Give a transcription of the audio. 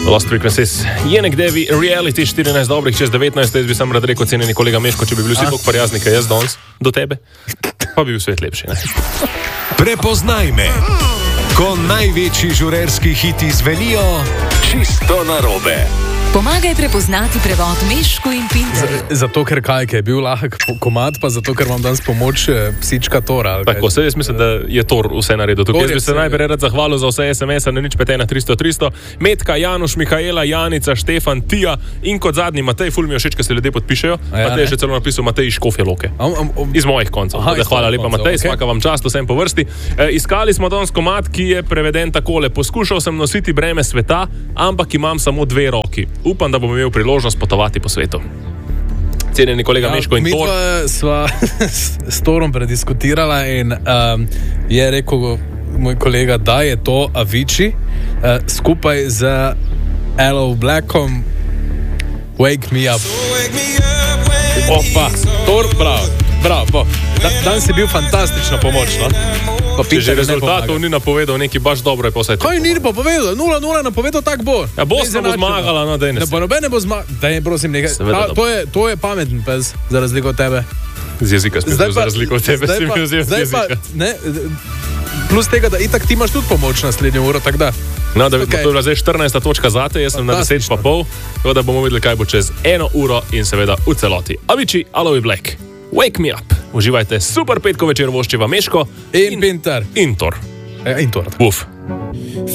Lost Frequencies, Jenek Devi, Reality, 14 dobrih, čez 19, jaz bi sam rad rekel, cenjeni kolega Meško, če bi bili vsi tako prijazni, kot jaz danes do tebe, pa bi bil svet lepši. Ne? Prepoznaj me, ko največji žurerski hiti zvenijo čisto narobe. Pomagaj prepoznati prevod Meško in Pinterju. Zato, ker Kajke je bil lahek komad, pa zato, ker vam danes pomoč psička Tora. Tako, se jaz mislim, da je Tor vse naredil. Tukaj jaz bi se najprej rad zahvalil za vse SMS-a na 051 300 300. Metka, Januš, Mihaela, Janica, Štefan, Tija in kot zadnji Matej, ful mi je všeč, ko se ljudje podpišejo. Matej je še celo napisal Matej iz Škofje Loke. Iz mojih koncev. Hvala lepa Matej, smaka vam čast, vsem po vrsti. Iskali smo danes komad, ki je preveden takole. Poskušal sem nositi breme sveta, ampak imam samo 2 roki. Upam, da bom imel priložnost potovati po svetu. Cenjeni kolega Meško in Tor. Mi sva s Torom prediskutirala in je rekel moj kolega, da je to Avicii skupaj z Aloe Blackom Wake Me Up. Opa, Tor, bravo. Danes je bil fantastična pomoč, no? Če že rezultatov ni napovedal, nekaj baš dobro je posvetiti. Kaj ni povedal? 0-0 napovedal, tak bo. Ja, Bosna bo zmagala, no, daj ne. Noben ne bo zmagala. Daj, prosim, nekaj. To je pameten pes, za razliko od tebe. Z jezika spet, za razliko od tebe si mi vzel z jezika. Plus tega, da itak ti imaš tudi pomoč naslednjo uro, tak da. No, da bi to bila zdaj 14. točka zate, jaz sem na 10 pa pol, tako da bomo videli, kaj bo čez 1 uro in seveda v celoti. Avicii, Aloe Black, Wake Me Up. Uživajte, super petko večer voščiva Meško in Pinter. In Tor. In Tor. Uf.